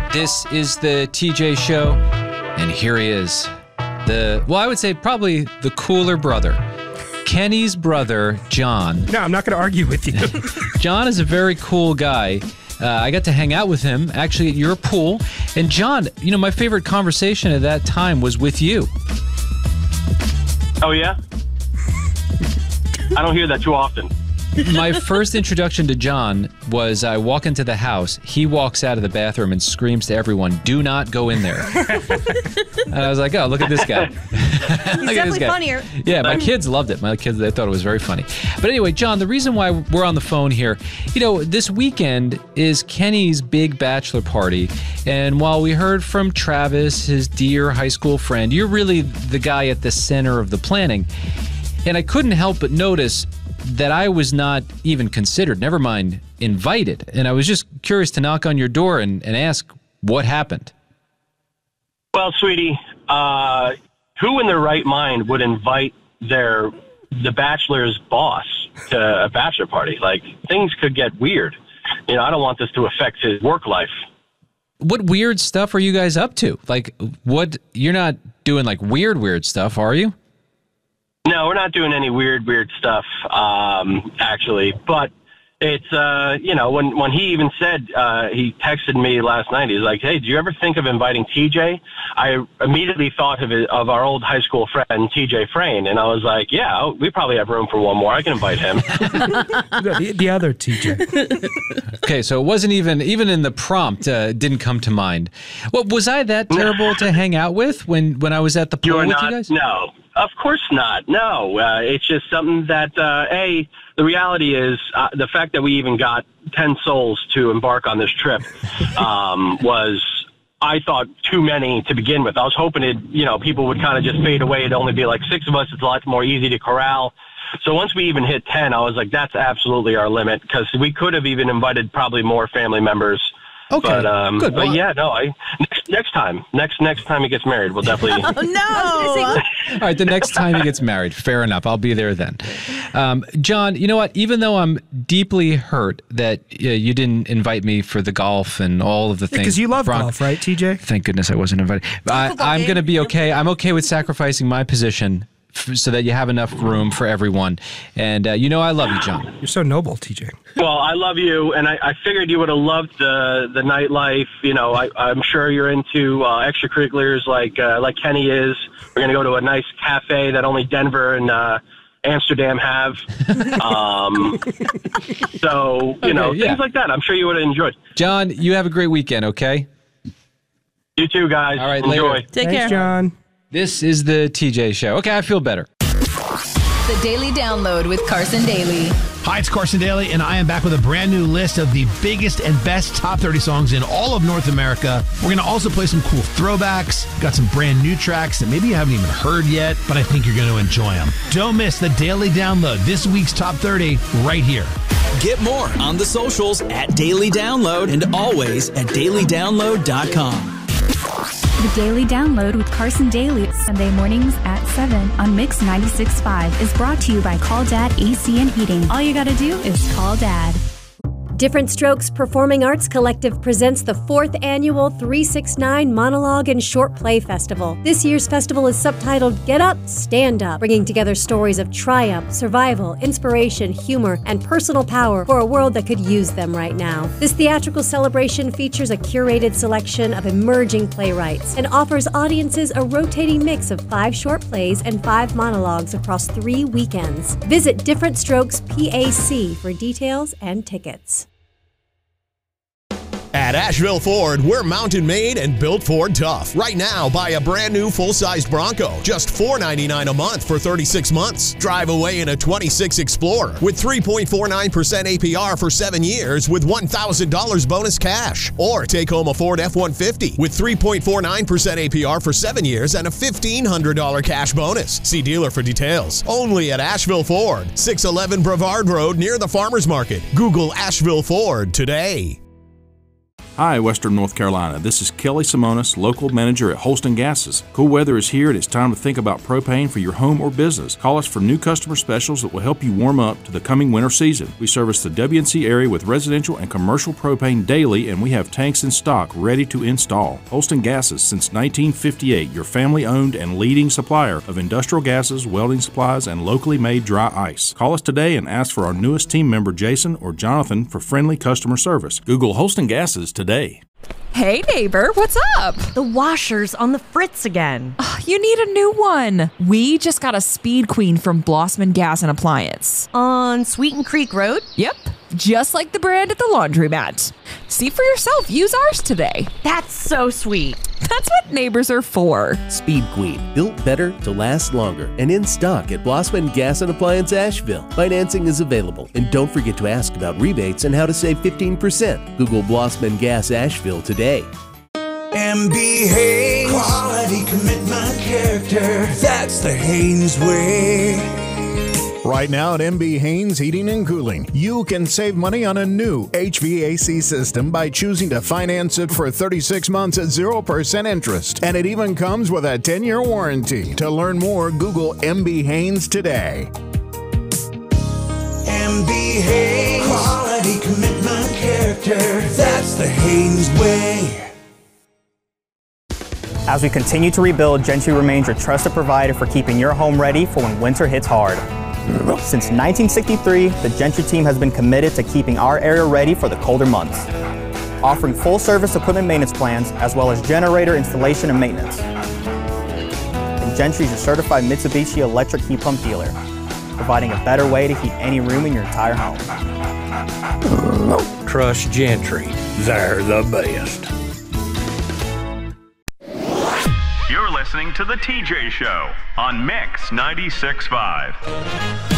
This is the TJ Show, and here he is. I would say probably the cooler brother. Kenny's brother, John. No, I'm not going to argue with you. John is a very cool guy. I got to hang out with him, actually, at your pool. And John, my favorite conversation at that time was with you. Oh, yeah? I don't hear that too often. My first introduction to John was I walk into the house. He walks out of the bathroom and screams to everyone, "Do not go in there." And I was like, "Oh, look at this guy." He's definitely funnier. Yeah, my kids loved it. My kids, they thought it was very funny. But anyway, John, the reason why we're on the phone here, this weekend is Kenny's big bachelor party. And while we heard from Travis, his dear high school friend, you're really the guy at the center of the planning. And I couldn't help but notice that I was not even considered, never mind invited. And I was just curious to knock on your door and ask what happened. Well, sweetie, who in their right mind would invite the bachelor's boss to a bachelor party? Like, things could get weird. I don't want this to affect his work life. What weird stuff are you guys up to? Like, you're not doing like weird stuff, are you? No, we're not doing any weird stuff, actually. But it's, when he even said, he texted me last night, he's like, "Hey, do you ever think of inviting TJ?" I immediately thought of our old high school friend, TJ Frayne. And I was like, yeah, we probably have room for one more. I can invite him. the other TJ. Okay, so it wasn't even in the prompt, didn't come to mind. Well, was I that terrible to hang out with when I was at the pool with you guys? No. Of course not. No, it's just something that, the reality is the fact that we even got 10 souls to embark on this trip was, I thought, too many to begin with. I was hoping people would kind of just fade away. It'd only be like 6 of us. It's a lot more easy to corral. So once we even hit 10, I was like, that's absolutely our limit, because we could have even invited probably more family members. Okay, good. But yeah, no. Next time he gets married, we'll definitely. Oh no! All right, the next time he gets married, fair enough. I'll be there then. John, you know what? Even though I'm deeply hurt that you didn't invite me for the golf and all of the things, because you love golf, right, TJ? Thank goodness I wasn't invited. I'm going to be okay. I'm okay with sacrificing my position so that you have enough room for everyone. And I love you, John. You're so noble, TJ. Well, I love you, and I figured you would have loved the nightlife. I'm sure you're into extracurriculars like Kenny is. We're going to go to a nice cafe that only Denver and Amsterdam have. Things like that. I'm sure you would have enjoyed. John, you have a great weekend, okay? You too, guys. All right, enjoy. Later. Take care, John. This is the TJ Show. Okay, I feel better. The Daily Download with Carson Daly. Hi, it's Carson Daly, and I am back with a brand new list of the biggest and best top 30 songs in all of North America. We're going to also play some cool throwbacks, got some brand new tracks that maybe you haven't even heard yet, but I think you're going to enjoy them. Don't miss the Daily Download, this week's top 30, right here. Get more on the socials at Daily Download and always at dailydownload.com. The Daily Download with Carson Daly, Sunday mornings at 7 on Mix 96.5 is brought to you by Call Dad AC and Heating. All you gotta do is call Dad. Different Strokes Performing Arts Collective presents the 4th annual 369 Monologue and Short Play Festival. This year's festival is subtitled Get Up, Stand Up, bringing together stories of triumph, survival, inspiration, humor, and personal power for a world that could use them right now. This theatrical celebration features a curated selection of emerging playwrights and offers audiences a rotating mix of 5 short plays and 5 monologues across 3 weekends. Visit Different Strokes PAC for details and tickets. At Asheville Ford, we're mountain made and built Ford tough. Right now, buy a brand new full-sized Bronco, just $499 a month for 36 months. Drive away in a 26 Explorer with 3.49% APR for 7 years with $1,000 bonus cash. Or take home a Ford F-150 with 3.49% APR for 7 years and a $1,500 cash bonus. See dealer for details. Only at Asheville Ford, 611 Brevard Road near the Farmers Market. Google Asheville Ford today. Hi, Western North Carolina. This is Kelly Simonis, local manager at Holston Gases. Cool weather is here and it's time to think about propane for your home or business. Call us for new customer specials that will help you warm up to the coming winter season. We service the WNC area with residential and commercial propane daily, and we have tanks in stock ready to install. Holston Gases, since 1958, your family-owned and leading supplier of industrial gases, welding supplies, and locally made dry ice. Call us today and ask for our newest team member, Jason or Jonathan, for friendly customer service. Google Holston Gases today. Hey neighbor, what's up? The washer's on the fritz again. You need a new one. We just got a Speed Queen from Blossman Gas and Appliance. On Sweeten Creek Road? Yep, just like the brand at the laundromat. See for yourself, use ours today. That's so sweet. That's what neighbors are for. Speed Queen, built better to last longer, and in stock at Blossman Gas and Appliance Asheville. Financing is available, and don't forget to ask about rebates and how to save 15%. Google Blossman Gas Asheville today. MB Haynes, quality, commitment, character. That's the Haynes way. Right now at MB Haynes Heating and Cooling, you can save money on a new HVAC system by choosing to finance it for 36 months at 0% interest. And it even comes with a 10-year warranty. To learn more, Google MB Haynes today. MB Haynes, quality, commitment, character. That's the Haynes way. As we continue to rebuild, Gentry remains your trusted provider for keeping your home ready for when winter hits hard. Since 1963, the Gentry team has been committed to keeping our area ready for the colder months, offering full-service equipment maintenance plans as well as generator installation and maintenance. And Gentry is your certified Mitsubishi electric heat pump dealer, providing a better way to heat any room in your entire home. Trust Gentry. They're the best. You're listening to The TJ Show on Mix 96.5.